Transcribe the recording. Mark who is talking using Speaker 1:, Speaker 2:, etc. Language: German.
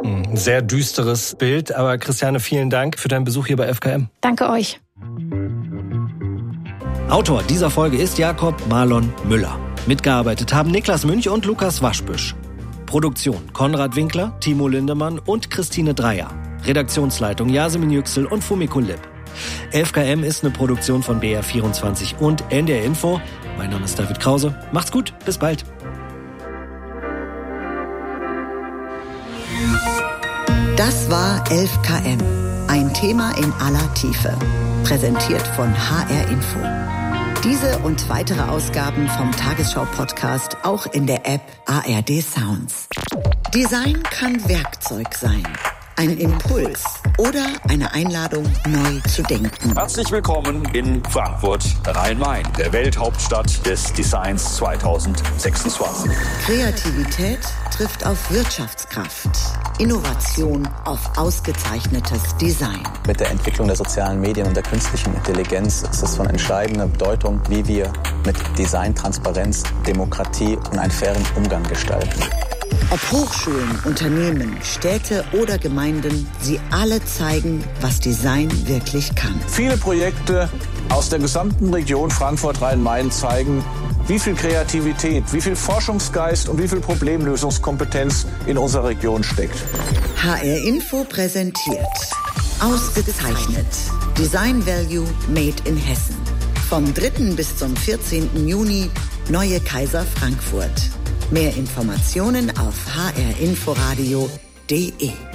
Speaker 1: Ein sehr düsteres Bild. Aber Christiane, vielen Dank für deinen Besuch hier bei FKM.
Speaker 2: Danke euch.
Speaker 1: Autor dieser Folge ist Jakob Marlon Müller. Mitgearbeitet haben Niklas Münch und Lukas Waschbüsch. Produktion Konrad Winkler, Timo Lindemann und Christine Dreier. Redaktionsleitung Yasemin Yüksel und Fumiko Lipp. 11KM ist eine Produktion von BR24 und NDR Info. Mein Name ist David Krause. Macht's gut, bis bald.
Speaker 3: Das war 11KM. Ein Thema in aller Tiefe. Präsentiert von HR Info. Diese und weitere Ausgaben vom Tagesschau-Podcast auch in der App ARD Sounds. Design kann Werkzeug sein. Ein Impuls oder eine Einladung, neu zu denken.
Speaker 4: Herzlich willkommen in Frankfurt, Rhein-Main, der Welthauptstadt des Designs 2026.
Speaker 3: Kreativität trifft auf Wirtschaftskraft. Innovation auf ausgezeichnetes Design.
Speaker 5: Mit der Entwicklung der sozialen Medien und der künstlichen Intelligenz ist es von entscheidender Bedeutung, wie wir mit Design, Transparenz, Demokratie und einen fairen Umgang gestalten.
Speaker 3: Ob Hochschulen, Unternehmen, Städte oder Gemeinden, sie alle zeigen, was Design wirklich kann.
Speaker 4: Viele Projekte aus der gesamten Region Frankfurt-Rhein-Main zeigen, wie viel Kreativität, wie viel Forschungsgeist und wie viel Problemlösungskompetenz in unserer Region steckt.
Speaker 3: HR Info präsentiert. Ausgezeichnet. Design Value Made in Hessen. Vom 3. bis zum 14. Juni, Neue Kaiser Frankfurt. Mehr Informationen auf hrinforadio.de.